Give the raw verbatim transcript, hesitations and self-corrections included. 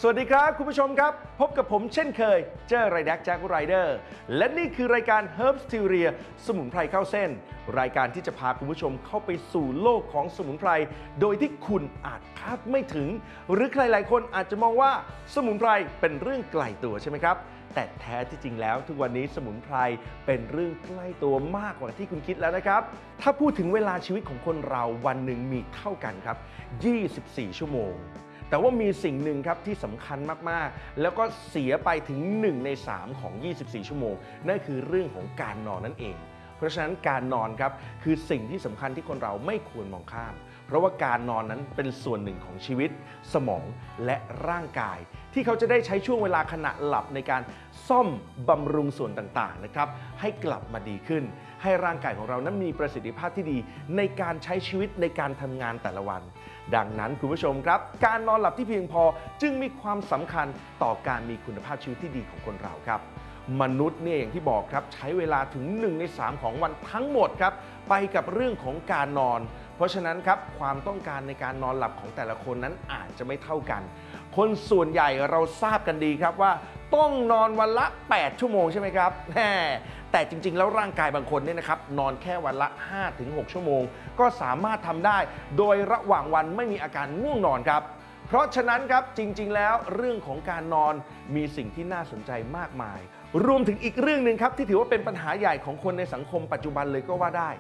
สวัสดีครับคุณผู้ชมครับพบกับผมเช่นเคยเจอไรแดกแจ็คไรเดอร์และนี่คือรายการ Herbs Theory สมุนไพรเข้าเส้นรายการที่จะพาคุณผู้ชมเข้าไปสู่โลกของสมุนไพรโดยที่คุณอาจคาดไม่ถึงหรือใครหลายคนอาจจะมองว่าสมุนไพรเป็นเรื่องไกลตัวใช่ไหมครับแต่แท้ที่จริงแล้วทุกวันนี้สมุนไพรเป็นเรื่องใกล้ตัวมากกว่าที่คุณคิดแล้วนะครับถ้าพูดถึงเวลาชีวิตของคนเราวันหนึ่งมีเท่ากันครับยี่สิบสี่ชั่วโมงแต่ว่ามีสิ่งหนึ่งครับที่สำคัญมากๆแล้วก็เสียไปถึงหนึ่งในสามของยี่สิบสี่ชั่วโมงนั่นคือเรื่องของการนอนนั่นเองเพราะฉะนั้นการนอนครับคือสิ่งที่สำคัญที่คนเราไม่ควรมองข้ามเพราะว่าการนอนนั้นเป็นส่วนหนึ่งของชีวิตสมองและร่างกายที่เขาจะได้ใช้ช่วงเวลาขณะหลับในการซ่อมบำรุงส่วนต่างๆนะครับให้กลับมาดีขึ้นให้ร่างกายของเรานั้นมีประสิทธิภาพที่ดีในการใช้ชีวิตในการทำงานแต่ละวันดังนั้นคุณผู้ชมครับการนอนหลับที่เพียงพอจึงมีความสำคัญต่อการมีคุณภาพชีวิตที่ดีของคนเราครับมนุษย์เนี่ยอย่างที่บอกครับใช้เวลาถึงหนึ่งในสามของวันทั้งหมดครับไปกับเรื่องของการนอนเพราะฉะนั้นครับความต้องการในการนอนหลับของแต่ละคนนั้นอาจจะไม่เท่ากันคนส่วนใหญ่เราทราบกันดีครับว่าต้องนอนวันละแปดชั่วโมงใช่ไหมครับแน่แต่จริงๆแล้วร่างกายบางคนเนี่ยนะครับนอนแค่วันละ ห้าถึงหก ชั่วโมงก็สามารถทำได้โดยระหว่างวันไม่มีอาการง่วงนอนครับเพราะฉะนั้นครับจริงๆแล้วเรื่องของการนอนมีสิ่งที่น่าสนใจมากมายรวมถึงอีกเรื่องหนึ่งครับที่ถือว่าเป็นปัญหาใหญ่ของคนในสังคมปัจจุบันเลยก็ว่าได้